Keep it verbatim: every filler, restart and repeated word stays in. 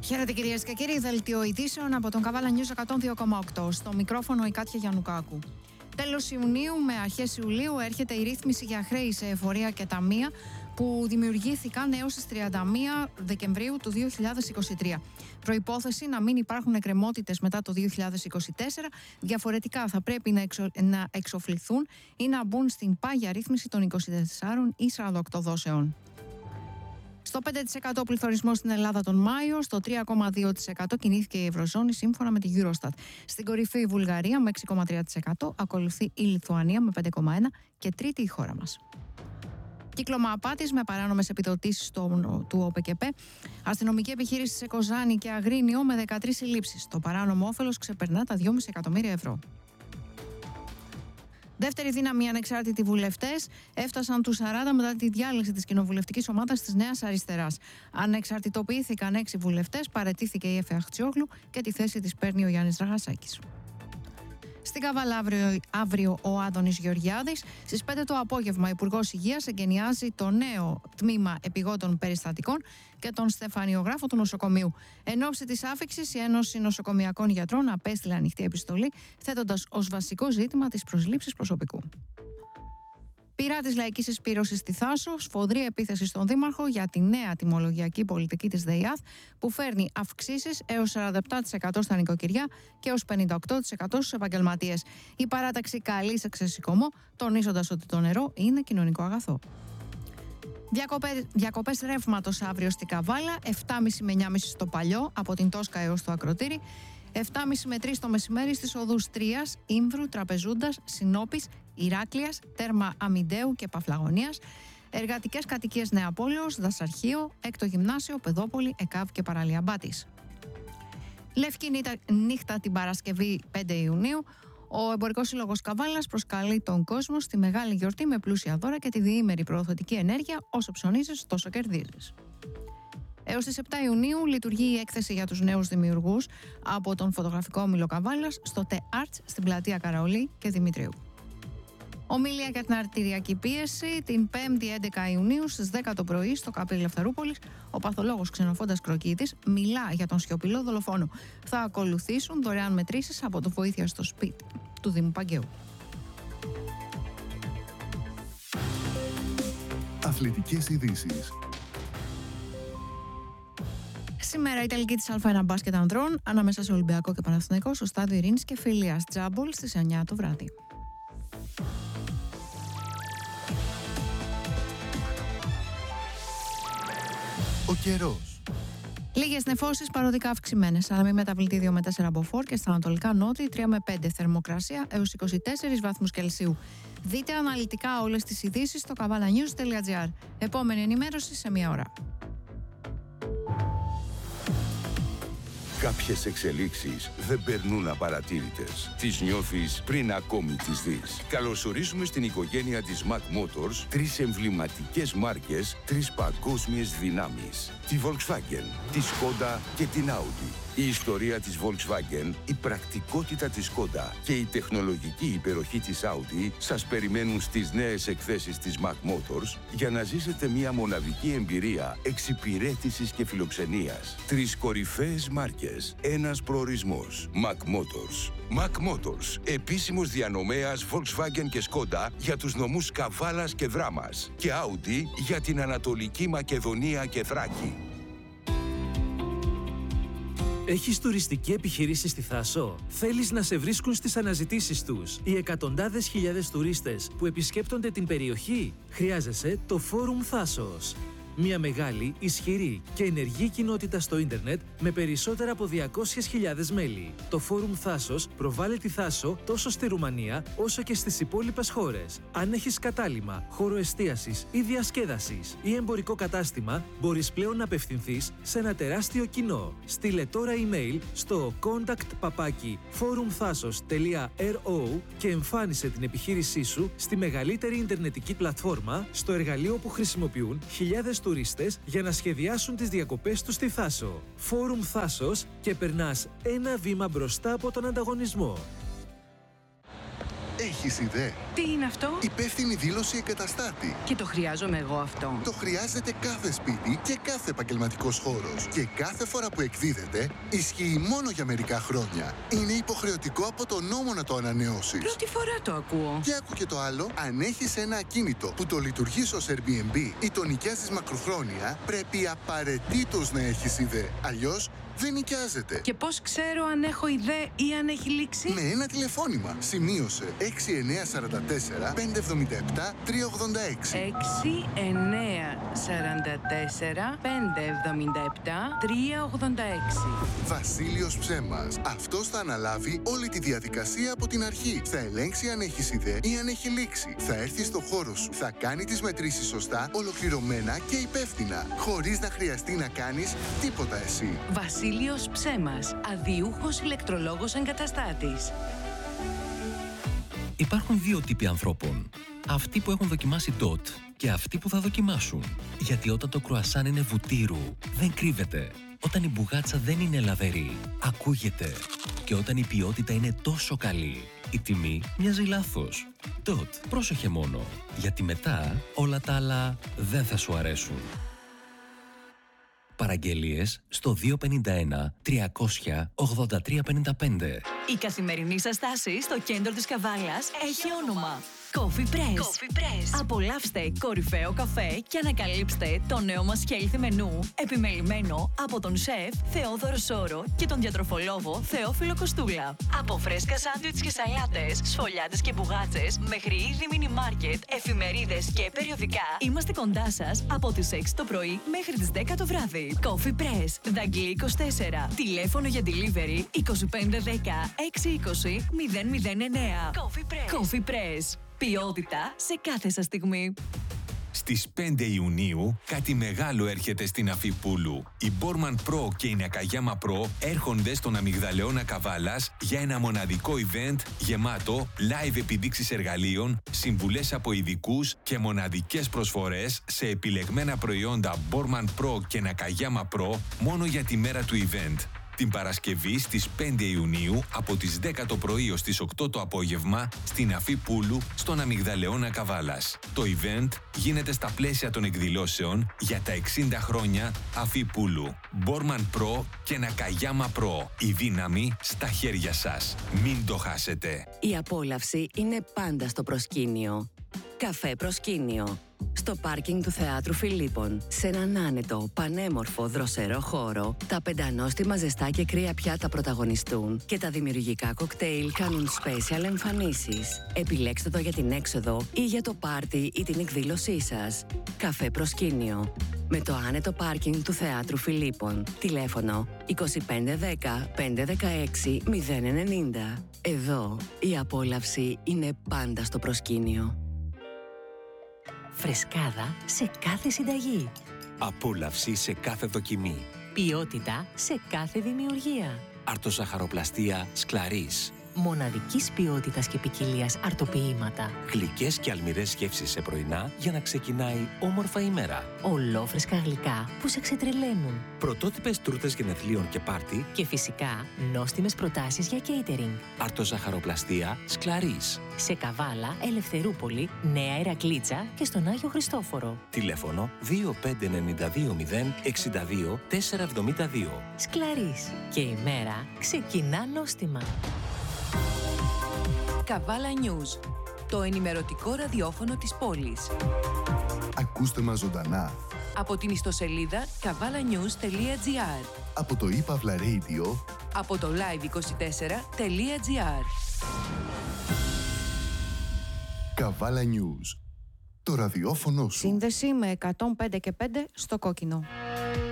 Χαίρετε κυρίες και κύριοι, δελτίο ειδήσεων από τον Καβάλα News εκατόν δύο κόμμα οκτώ. Στο μικρόφωνο η Κάτια Γιαννουκάκου. Τέλος Ιουνίου με αρχές Ιουλίου έρχεται η ρύθμιση για χρέη σε εφορία και ταμεία που δημιουργήθηκαν έως τις τριάντα μία Δεκεμβρίου του δύο χιλιάδες είκοσι τρία. Προϋπόθεση να μην υπάρχουν εκκρεμότητες μετά το δύο χιλιάδες είκοσι τέσσερα, διαφορετικά θα πρέπει να, εξο, να εξοφληθούν ή να μπουν στην πάγια ρύθμιση των είκοσι τεσσάρων ή σαράντα οκτώ δόσεων. Στο πέντε τοις εκατό πληθωρισμό στην Ελλάδα τον Μάιο, στο τρία κόμμα δύο τοις εκατό κινήθηκε η Ευρωζώνη σύμφωνα με τη Eurostat. Στην κορυφή η Βουλγαρία με έξι κόμμα τρία τοις εκατό, ακολουθεί η Λιθουανία με πέντε κόμμα ένα τοις εκατό και τρίτη η χώρα μας. Κύκλωμα απάτης με παράνομες επιδοτήσεις του ΟΠΕΚΕΠΕ, αστυνομική επιχείρηση σε Κοζάνη και Αγρίνιο με δεκατρείς συλλήψεις. Το παράνομο όφελος ξεπερνά τα δυόμισι εκατομμύρια ευρώ. Δεύτερη δύναμη ανεξάρτητοι βουλευτές έφτασαν τους σαράντα μετά τη διάλυση της κοινοβουλευτικής ομάδας της Νέας Αριστεράς. Ανεξαρτητοποιήθηκαν έξι βουλευτές, παραιτήθηκε η Εφε Αχτσιόγλου και τη θέση της παίρνει ο Γιάννης Ραγασάκης. Στην Καβάλα αύριο, αύριο ο Άδωνης Γεωργιάδης. Στις πέντε το απόγευμα, Υπουργός Υγείας εγκαινιάζει το νέο τμήμα επιγόντων περιστατικών και τον στεφανιογράφο του νοσοκομείου. Εν ώψη της άφιξης, η Ένωση Νοσοκομειακών Γιατρών απέστειλε ανοιχτή επιστολή, θέτοντας ως βασικό ζήτημα τις προσλήψεις προσωπικού. Πειρά της λαϊκής εισπήρωσης στη Θάσο, σφοδρή επίθεση στον Δήμαρχο για τη νέα τιμολογιακή πολιτική της ΔΕΙΑΘ που φέρνει αυξήσεις έως σαράντα επτά τοις εκατό στα νοικοκυριά και έως πενήντα οκτώ τοις εκατό στους επαγγελματίες. Η παράταξη καλεί σε ξεσηκωμό, τονίζοντας ότι το νερό είναι κοινωνικό αγαθό. Διακοπές, διακοπές ρεύματος αύριο στη Καβάλα, επτά και μισή με εννιά και μισή στο Παλιό, από την Τόσκα έως το Ακροτήρι, επτά και μισή με τρεις το μεσημέρι στις οδούς Τρίας, Ήμβρου, Τραπεζούντας, Συνόπης, Ηράκλειας, Τέρμα Αμιντέου και Παφλαγωνίας, εργατικές κατοικίες Νεαπόλεως, Δασαρχείο, Έκτο Γυμνάσιο, Πεδόπολη, ΕΚΑΒ και Παραλία Μπάτης. Λευκή νύχτα την Παρασκευή πέντε Ιουνίου, ο Εμπορικός Σύλλογος Καβάλας προσκαλεί τον κόσμο στη μεγάλη γιορτή με πλούσια δώρα και τη διήμερη προοδοτική ενέργεια. Όσο ψωνίζεις, τόσο κερδίζεις. Έως τις επτά Ιουνίου λειτουργεί η έκθεση για τους νέους δημιουργούς από τον φωτογραφικό όμιλο Καβάλας στο The Arts στην πλατεία Καραολί και Δημητρίου. Ομιλία για την αρτηριακή πίεση την πέμπτη έντεκα Ιουνίου στις δέκα το πρωί στο Καπή Λευθερούπολης. Ο παθολόγος Ξενοφώντας Κροκίτης μιλά για τον σιωπηλό δολοφόνο. Θα ακολουθήσουν δωρεάν μετρήσεις από το Βοήθεια στο σπίτι του Δήμου Παγκαίου. Αθλητικές ειδήσεις. Σήμερα η τελική της Α ένα μπάσκετ ανδρών ανάμεσα σε Ολυμπιακό και Παναθηναϊκό στο στάδιο Ειρήνης και Φιλίας Τζάμπολ στις εννιά το βράδυ. Ο καιρός. Λίγες νεφώσεις παροδικά αυξημένες, αλλά μη μεταβλητή δύο με τέσσερα μποφόρ και στα ανατολικά νότια τρία με πέντε, θερμοκρασία έως είκοσι τέσσερις βαθμούς Κελσίου. Δείτε αναλυτικά όλες τις ειδήσεις στο καβάλα νιους τελεία τζι άρ. Επόμενη ενημέρωση σε μία ώρα. Κάποιες εξελίξεις δεν περνούν απαρατήρητες. Τις νιώθεις πριν ακόμη τις δεις. Καλωσορίζουμε στην οικογένεια της Mac Motors τρεις εμβληματικές μάρκες, τρεις παγκόσμιες δυνάμεις. Τη Volkswagen, τη Skoda και την Audi. Η ιστορία της Volkswagen, η πρακτικότητα της Skoda και η τεχνολογική υπεροχή της Audi σας περιμένουν στις νέες εκθέσεις της Mac Motors για να ζήσετε μια μοναδική εμπειρία εξυπηρέτησης και φιλοξενίας. Τρεις κορυφαίες μάρκες, ένας προορισμός. Mac Motors. Mac Motors, επίσημος διανομέας Volkswagen και Skoda για τους νομούς Καβάλας και Δράμας και Audi για την Ανατολική Μακεδονία και Θράκη. Έχεις τουριστική επιχείρηση στη Θάσο? Θέλεις να σε βρίσκουν στις αναζητήσεις τους οι εκατοντάδες χιλιάδες τουρίστες που επισκέπτονται την περιοχή? Χρειάζεσαι το Φόρουμ Θάσος. Μια μεγάλη, ισχυρή και ενεργή κοινότητα στο ίντερνετ με περισσότερα από διακόσιες χιλιάδες μέλη. Το Φόρουμ Θάσος προβάλλει τη Θάσο τόσο στη Ρουμανία όσο και στις υπόλοιπες χώρες. Αν έχεις κατάλημα, χώρο εστίασης ή διασκέδασης ή εμπορικό κατάστημα, μπορείς πλέον να απευθυνθείς σε ένα τεράστιο κοινό. Στείλε τώρα email στο contact παπάκι forumthasos τελεία ρο και εμφάνισε την επιχείρησή σου στη μεγαλύτερη ιντερνετική πλατφόρμα, στο εργαλείο που χρησιμοποιούν χιλιάδες τουρίστες για να σχεδιάσουν τις διακοπές τους στη Θάσο. Φόρουμ Θάσος και περνάς ένα βήμα μπροστά από τον ανταγωνισμό. Έχεις ιδέα? Τι είναι αυτό? Υπεύθυνη δήλωση εγκαταστάτη. Και το χρειάζομαι εγώ αυτό. Το χρειάζεται κάθε σπίτι και κάθε επαγγελματικός χώρος. Και κάθε φορά που εκδίδεται, ισχύει μόνο για μερικά χρόνια. Είναι υποχρεωτικό από τον νόμο να το ανανεώσεις. Πρώτη φορά το ακούω. Και άκου και το άλλο, αν έχεις ένα ακίνητο που το λειτουργείς ως Airbnb ή το νοικιάζεις μακροχρόνια, πρέπει απαραίτητος να έχεις ιδέα. Αλλιώς δεν νοικιάζεται. Και πώς ξέρω αν έχω ιδέα ή αν έχει λήξει? Με ένα τηλεφώνημα. Σημείωσε έξι εννιά τέσσερα τέσσερα πέντε εβδομήντα επτά τρία ογδόντα έξι. έξι εννιά τέσσερα τέσσερα πέντε εβδομήντα επτά τρία ογδόντα έξι. Βασίλειος Ψέμας. Αυτός θα αναλάβει όλη τη διαδικασία από την αρχή. Θα ελέγξει αν έχεις ιδέα ή αν έχει λήξει. Θα έρθει στο χώρο σου. Θα κάνει τις μετρήσεις σωστά, ολοκληρωμένα και υπεύθυνα. Χωρίς να χρειαστεί να κάνεις τίποτα εσύ. Βασίλειος Ψέμας, αδιούχος ηλεκτρολόγος εγκαταστάτης. Υπάρχουν δύο τύποι ανθρώπων. Αυτοί που έχουν δοκιμάσει ντοτ και αυτοί που θα δοκιμάσουν. Γιατί όταν το κρουασάν είναι βουτύρου, δεν κρύβεται. Όταν η μπουγάτσα δεν είναι λαβερή, ακούγεται. Και όταν η ποιότητα είναι τόσο καλή, η τιμή μοιάζει λάθος. Ντοτ, πρόσεχε μόνο. Γιατί μετά όλα τα άλλα δεν θα σου αρέσουν. Παραγγελίες στο δύο πέντε ένα τριακόσια ογδόντα τρία πενήντα πέντε. Η καθημερινή σας στάση στο κέντρο της Καβάλας έχει όνομα Coffee Press. Coffee Press. Απολαύστε κορυφαίο καφέ και ανακαλύψτε το νέο μας healthy μενού, επιμελημένο από τον σεφ Θεόδωρο Σόρο και τον διατροφολόγο Θεόφιλο Κοστούλα. Από φρέσκα σάντουιτς και σαλάτες, σφολιάτες και μπουγάτσες, μέχρι είδη μίνι μάρκετ, εφημερίδες και περιοδικά, είμαστε κοντά σας από τις έξι το πρωί μέχρι τις δέκα το βράδυ. Coffee Press, Δαγκλή είκοσι τέσσερα. Τηλέφωνο για delivery είκοσι πέντε δέκα έξι είκοσι μηδέν μηδέν εννέα. Coffee Press. Coffee Press. Ποιότητα σε κάθε σας στιγμή. Στις πέντε Ιουνίου κάτι μεγάλο έρχεται στην Αφίπουλου. Η Borman Pro και η Nakayama Pro έρχονται στον Αμυγδαλεώνα Καβάλας για ένα μοναδικό event γεμάτο live επιδείξεις εργαλείων, συμβουλές από ειδικούς και μοναδικές προσφορές σε επιλεγμένα προϊόντα Borman Pro και Nakayama Pro μόνο για τη μέρα του event. Την Παρασκευή στις πέντε Ιουνίου από τις δέκα το πρωί ως τις οκτώ το απόγευμα στην Αφίπουλου στον Αμυγδαλεώνα Καβάλας. Το event γίνεται στα πλαίσια των εκδηλώσεων για τα εξήντα χρόνια Αφίπουλου. Borman Pro και Nakayama Pro. Η δύναμη στα χέρια σας. Μην το χάσετε. Η απόλαυση είναι πάντα στο προσκήνιο. Καφέ Προσκήνιο. Στο πάρκινγκ του Θεάτρου Φιλίππων, σε έναν άνετο, πανέμορφο, δροσερό χώρο, τα πεντανόστιμα ζεστά και κρύα πιάτα πρωταγωνιστούν και τα δημιουργικά κοκτέιλ κάνουν special εμφανίσεις. Επιλέξτε το για την έξοδο ή για το πάρτι ή την εκδήλωσή σας. Καφέ Προσκήνιο. Με το άνετο πάρκινγκ του Θεάτρου Φιλίππων. Τηλέφωνο είκοσι πέντε δέκα πέντε δεκαέξι μηδέν ενενήντα. Εδώ η απόλαυση είναι πάντα στο προσκήνιο. Φρεσκάδα σε κάθε συνταγή. Απόλαυση σε κάθε δοκιμή. Ποιότητα σε κάθε δημιουργία. Αρτοζαχαροπλαστία Σκλαρίς. Μοναδικής ποιότητας και ποικιλίας αρτοποιήματα. Γλυκές και αλμυρές γεύσεις σε πρωινά για να ξεκινάει όμορφα η μέρα. Ολόφρεσκα γλυκά που σε ξετρελαίνουν. Πρωτότυπες τούρτες γενεθλίων και πάρτι. Και φυσικά νόστιμες προτάσεις για catering. Αρτοζαχαροπλαστία Σκλαρίς. Σε Καβάλα, Ελευθερούπολη, Νέα Ηρακλήτσα και στον Άγιο Χριστόφορο. Τηλέφωνο δύο πέντε εννιά δύο μηδέν εξήντα δύο τετρακόσια εβδομήντα δύο. Σκλαρίς. Και η μέρα ξεκινά νόστιμα. Καβάλα News, το ενημερωτικό ραδιόφωνο της πόλης. Ακούστε μας ζωντανά Από την ιστοσελίδα καβάλα νιους τελεία τζι άρ. από το ePavla Radio, Από το live είκοσι τέσσερα τελεία τζι άρ. Καβάλα News. Το ραδιόφωνο σου. Σύνδεση με εκατόν πέντε και πέντε στο κόκκινο.